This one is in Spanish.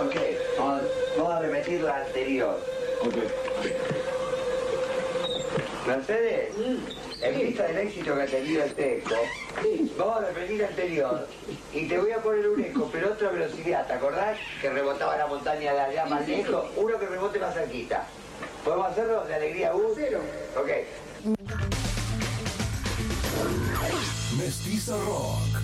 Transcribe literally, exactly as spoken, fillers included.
Ok, vamos, vamos a repetir la anterior. Ok. Mercedes, en vista del éxito que ha tenido el Teco, vamos a repetir la anterior y te voy a poner un eco, pero otra velocidad. ¿Te acordás que rebotaba la montaña de allá más lejos? Uno que rebote más cerquita. ¿Podemos hacerlo de alegría U? Cero. Ok. Mestiza Rock.